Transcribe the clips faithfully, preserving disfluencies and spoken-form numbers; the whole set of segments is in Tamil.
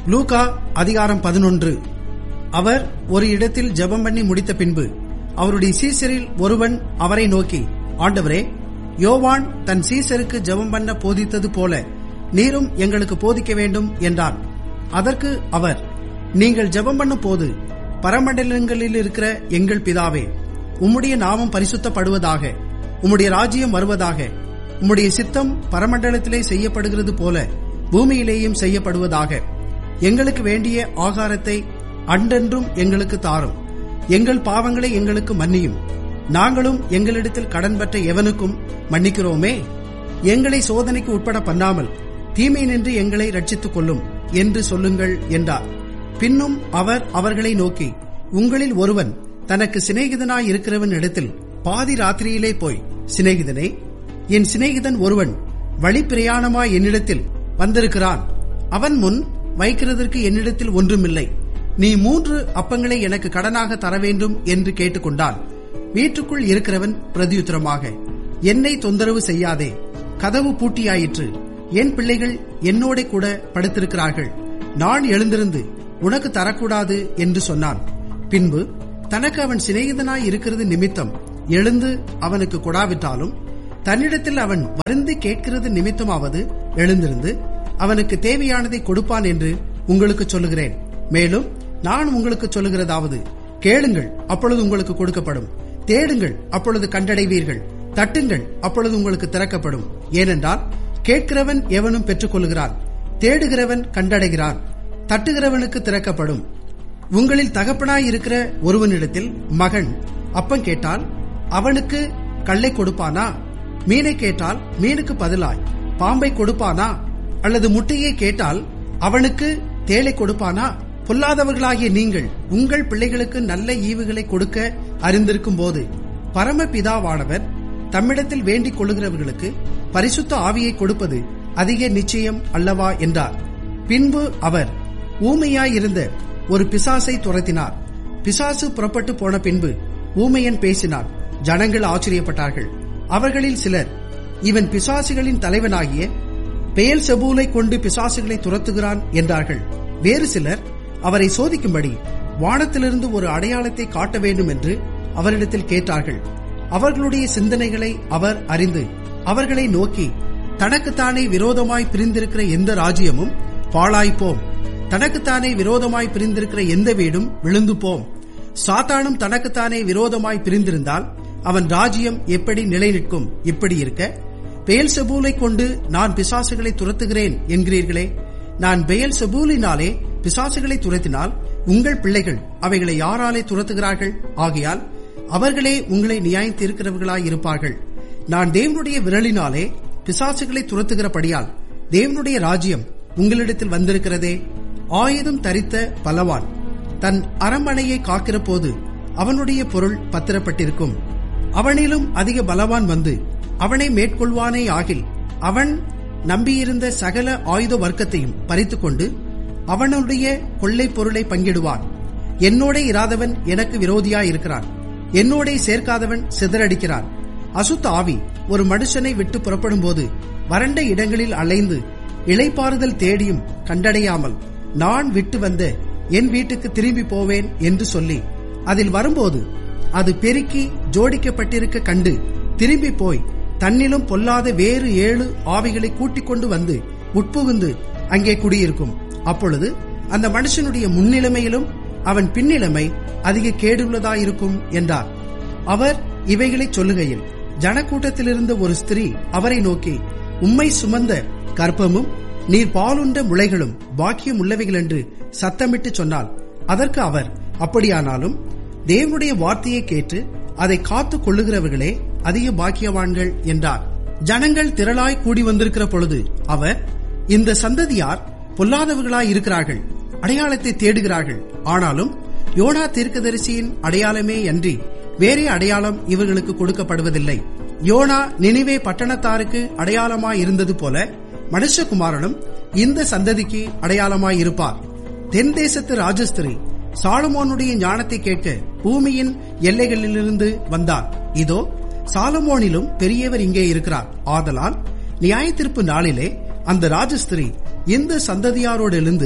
லூகா அதிகாரம் பதினொன்று. அவர் ஒரு இடத்தில் ஜெபம் பண்ணி முடித்த பின்பு அவருடைய சீசரில் ஒருவன் அவரை நோக்கி, ஆண்டவரே, யோவான் தன் சீசருக்கு ஜெபம் பண்ண போதித்தது போல நீரும் எங்களுக்கு போதிக்க வேண்டும் என்றான். அதற்கு அவர், நீங்கள் ஜெபம் பண்ணும் போது, பரமண்டலங்களில் இருக்கிற எங்கள் பிதாவே, உம்முடைய நாமம் பரிசுத்தப்படுவதாக, உம்முடைய ராஜ்யம் வருவதாக, உம்முடைய சித்தம் பரமண்டலத்திலே செய்யப்படுகிறது போல பூமியிலேயும் செய்யப்படுவதாக. எங்களுக்கு வேண்டிய ஆகாரத்தை அன்றென்றும் எங்களுக்கு தாரும். எங்கள் பாவங்களை எங்களுக்கு மன்னியும், நாங்களும் எங்களிடத்தில் கடன் பெற்ற எவனுக்கும் மன்னிக்கிறோமே. எங்களை சோதனைக்கு உட்பட பண்ணாமல் தீமை நின்று எங்களை ரட்சித்துக் கொள்ளும் என்று சொல்லுங்கள் என்றார். பின்னும் அவர் அவர்களை நோக்கி, உங்களில் ஒருவன் தனக்கு சிநேகிதனாய் இருக்கிறவன் இடத்தில் பாதி ராத்திரியிலே போய், சிநேகிதனே, என் சிநேகிதன் ஒருவன் வழி பிரயாணமாய் என்னிடத்தில் வந்திருக்கிறான். அவன் முன் வைக்கிறதற்கு என்னிடத்தில் ஒன்றுமில்லை. நீ மூன்று அப்பங்களை எனக்கு கடனாக தர வேண்டும் என்று கேட்டுக்கொண்டான். வீட்டுக்குள் இருக்கிறவன் பிரதியுத்தரமாக, என்னை தொந்தரவு செய்யாதே, கதவு பூட்டியாயிற்று, என் பிள்ளைகள் என்னோட கூட படுத்திருக்கிறார்கள், நான் எழுந்திருந்து உனக்கு தரக்கூடாது என்று சொன்னான். பின்பு தனக்கு அவன் சிநேகிதனாய் இருக்கிறது நிமித்தம் எழுந்து அவனுக்கு கொடாவிட்டாலும், தன்னிடத்தில் அவன் வருந்தி கேட்கிறது நிமித்தமாவது எழுந்திருந்து அவனுக்கு தேவையானதை கொடுப்பான் என்று உங்களுக்கு சொல்லுகிறேன். மேலும் நான் உங்களுக்கு சொல்லுகிறதாவது, கேளுங்கள், அப்பொழுது உங்களுக்கு கொடுக்கப்படும், தேடுங்கள், அப்பொழுது கண்டடைவீர்கள், தட்டுங்கள், அப்பொழுது உங்களுக்கு திறக்கப்படும். ஏனென்றால் கேட்கிறவன் எவனும் பெற்றுக் கொள்கிறான், தேடுகிறவன் கண்டடைகிறான், தட்டுகிறவனுக்கு திறக்கப்படும். உங்களில் தகப்பனாய் இருக்கிற ஒருவனிடத்தில் மகன் அப்பம் கேட்டால் அவனுக்கு கல்லை கொடுப்பானா? மீனை கேட்டால் மீனுக்கு பதிலாய் பாம்பை கொடுப்பானா? அல்லது முட்டையை கேட்டால் அவனுக்கு தேளை கொடுப்பானா? பொல்லாதவர்களாகிய நீங்கள் உங்கள் பிள்ளைகளுக்கு நல்ல ஈவுகளை கொடுக்க அறிந்திருக்கும் போது, பரமபிதாவானவர் தம்மிடத்தில் வேண்டிக் கொள்ளுகிறவர்களுக்கு பரிசுத்த ஆவியை கொடுப்பது அதிக நிச்சயம் அல்லவா என்றார். பின்பு அவர் ஊமையாயிருந்த ஒரு பிசாசை துரத்தினார். பிசாசு புறப்பட்டு போன பின்பு ஊமையன் பேசினார். ஜனங்கள் ஆச்சரியப்பட்டார்கள். அவர்களில் சிலர், இவன் பிசாசுகளின் தலைவனாகிய பெயல்செபூலை கொண்டு பிசாசுகளை துரத்துகிறான் என்றார்கள். வேறு சிலர் அவரை சோதிக்கும்படி வானத்திலிருந்து ஒரு அடையாளத்தை காட்ட வேண்டும் என்று அவரிடத்தில் கேட்டார்கள். அவர்களுடைய சிந்தனைகளை அவர் அறிந்து அவர்களை நோக்கி, தனக்குத்தானே விரோதமாய் பிரிந்திருக்கிற எந்த ராஜ்யமும் பாழாய்ப்போம், தனக்குத்தானே விரோதமாய் பிரிந்திருக்கிற எந்த வீடும் விழுந்து போம். சாத்தானும் தனக்குத்தானே விரோதமாய் பிரிந்திருந்தால் அவன் ராஜ்யம் எப்படி நிலை நிற்கும்? இப்படி இருக்க பெயல்செபூலை கொண்டு நான் பிசாசுகளை துரத்துகிறேன் என்கிறீர்களே. நான் பெயல்செபூலினாலே பிசாசுகளை துரத்தினால் உங்கள் பிள்ளைகள் அவைகளை யாராலே துரத்துகிறார்கள்? ஆகையால் அவர்களே உங்களை நியாயம் தீர்க்கிறவர்களாய் இருப்பார்கள். நான் தேவனுடைய விரலினாலே பிசாசுகளை துரத்துகிறபடியால் தேவனுடைய ராஜ்யம் உங்களிடத்தில் வந்திருக்கிறதே. ஆயுதம் தரித்த பலவான் தன் அரண்மனையை காக்கிற போது அவனுடைய பொருள் பத்திரப்பட்டிருக்கும். அவனிலும் அதிக பலவான் வந்து அவனை மேற்கொள்வானே ஆகில், அவன் நம்பியிருந்த சகல ஆயுத வர்க்கத்தையும் பறித்துக்கொண்டு அவனுடைய கொள்ளை பொருளை பங்கிடுவான். என்னோட இராதவன் எனக்கு விரோதியாயிருக்கிறான், என்னோட சேர்க்காதவன் சிதறடிக்கிறான். அசுத்த ஆவி ஒரு மனுஷனை விட்டு புறப்படும் போது வறண்ட இடங்களில் அலைந்து இளைப்பாறுதல் தேடியும் கண்டடையாமல், நான் விட்டு வந்த என் வீட்டுக்கு திரும்பி போவேன் என்று சொல்லி அதில் வரும்போது அது பெருக்கி ஜோடிக்கப்பட்டிருக்க கண்டு திரும்பி போய் தன்னிலும் பொல்லாத வேறு ஏழு ஆவிகளை கூட்டிக் கொண்டு வந்து உட்புகுந்து அங்கே குடியிருக்கும். அப்பொழுது அந்த மனுஷனுடைய முன்னிலைமையிலும் அவன் பின்னிலைமை அதிக கேடுள்ளதாயிருக்கும் என்றார். அவர் இவைகளை சொல்லுகையில் ஜனக்கூட்டத்திலிருந்த ஒரு ஸ்திரீ அவரை நோக்கி, உம்மை சுமந்த கர்ப்பமும் நீர் பாலுண்ட முளைகளும் பாக்கியம் உள்ளவைகள் என்று சத்தமிட்டு சொன்னாள். அதற்கு அவர், அப்படியானாலும் தேவனுடைய வார்த்தையை கேட்டு அதை காத்துக் கொள்ளுகிறவர்களே அதிக பாக்கியவான்கள் என்றார். ஜனங்கள் திரளாய் கூடி வந்திருக்கிற பொழுது அவர், இந்த சந்ததியார் பொல்லாதவர்களாய் இருக்கிறார்கள், அடையாளத்தை தேடுகிறார்கள். ஆனாலும் யோனா தீர்க்கதரிசியின் அடையாளமே அன்றி வேறே அடையாளம் இவர்களுக்கு கொடுக்கப்படுவதில்லை. யோனா நினிவே பட்டணத்தாருக்கு அடையாளமாய் இருந்தது போல மனுஷகுமாரனும் இந்த சந்ததிக்கு அடையாளமாய் இருப்பார். தென் தேசத்து ராஜஸ்திரி சாலமோனுடைய ஞானத்தை கேட்க பூமியின் எல்லைகளிலிருந்து வந்தார். இதோ, சாலமோனிலும் பெரியவர் இங்கே இருக்கிறார். ஆதலால் நியாயத்தீர்ப்பு நாளிலே அந்த ராஜஸ்திரி இந்த சந்ததியாரோடு எழுந்து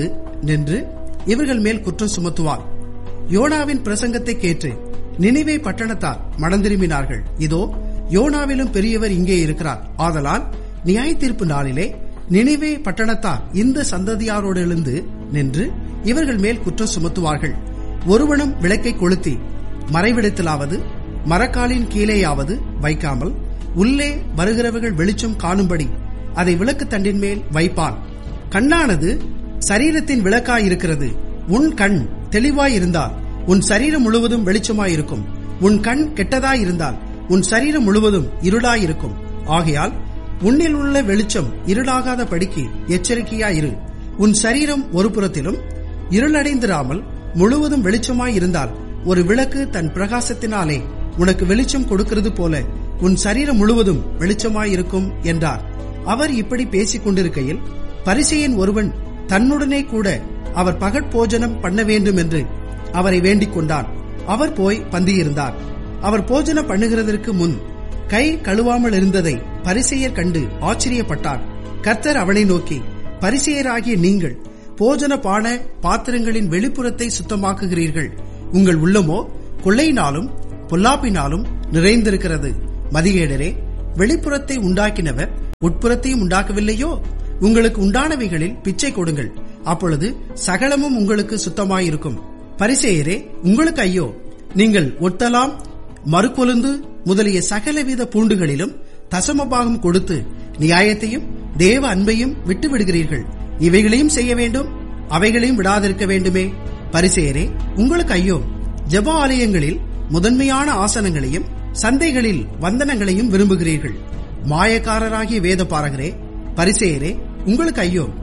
நின்று இவர்கள் மேல் குற்றம் சுமத்துவார். யோனாவின் பிரசங்கத்தை கேட்டு நினிவே பட்டணத்தார் மனம் திரும்பினார்கள். இதோ, யோனாவிலும் பெரியவர் இங்கே இருக்கிறார். ஆதலால் நியாய தீர்ப்பு நாளிலே நினிவே பட்டணத்தார் இந்த சந்ததியாரோடு எழுந்து நின்று இவர்கள் மேல் குற்றம் சுமத்துவார்கள். ஒருவனும் விளக்கை கொளுத்தி மறைவிடத்திலாவது மரக்காலின் கீழேயாவது வைக்காமல் உள்ளே வருகிறவர்கள் வெளிச்சம் காணும்படி அதை விளக்கு தண்டின் மேல் வைப்பான். கண்ணானது சரீரத்தின் விளக்காயிருக்கிறது. உன் கண் தெளிவாயிருந்தால் உன் சரீரம் முழுவதும் வெளிச்சமாயிருக்கும். உன் கண் கெட்டதாயிருந்தால் உன் சரீரம் முழுவதும் இருளாயிருக்கும். ஆகையால் உன்னில் உள்ள வெளிச்சம் இருளாகாத படிக்கு எச்சரிக்கையாயிரு. உன் சரீரம் ஒரு புறத்திலும் இருளடைந்திராமல் முழுவதும் வெளிச்சமாயிருந்தால் ஒரு விளக்கு தன் பிரகாசத்தினாலே உனக்கு வெளிச்சம் கொடுக்கிறது போல உன் சரீரம் முழுவதும் வெளிச்சமாயிருக்கும் என்றார். அவர் இப்படி பேசிக் கொண்டிருக்கையில் பரிசேயன் ஒருவன் தன்னுடனே கூட அவர் பகற்போஜனம் பண்ண வேண்டும் என்று அவரை வேண்டிக் கொண்டான். அவர் போய் பந்தியிருந்தார். அவர் போஜனம் பண்ணுகிறதற்கு முன் கை கழுவாமல் இருந்ததை பரிசேயர் கண்டு ஆச்சரியப்பட்டார். கர்த்தர் அவனை நோக்கி, பரிசேயராகிய நீங்கள் போஜன பான பாத்திரங்களின் வெளிப்புறத்தை சுத்தமாக்குகிறீர்கள், உங்கள் உள்ளமோ கொள்ளையினாலும் பொல்லாப்பினாலும் நிறைந்திருக்கிறது. மதிகேடரே, வெளிப்புறத்தை உண்டாக்கினவர் உட்புறத்தையும் உண்டாக்கவில்லையோ? உங்களுக்கு உண்டானவைகளில் பிச்சை கொடுங்கள், அப்பொழுது சகலமும் உங்களுக்கு சுத்தமாயிருக்கும். பரிசேயரே, உங்களுக்கு ஐயோ! நீங்கள் ஒட்டலாம் மறுக்கொழுந்து முதலிய சகலவித பூண்டுகளிலும் தசமபாகம் கொடுத்து நியாயத்தையும் தேவ அன்பையும் விட்டு விடுகிறீர்கள். இவைகளையும் செய்ய வேண்டும், அவைகளையும் விடாதிருக்க வேண்டுமே. பரிசேயரே, உங்களுக்கு ஐயோ! ஜெப ஆலயங்களில் முதன்மையான ஆசனங்களையும் சந்தைகளில் வந்தனங்களையும் விரும்புகிறீர்கள். மாயக்காரராகிய வேத பாரகரே, பரிசேயரே, உங்களுக்கு ஐயோ!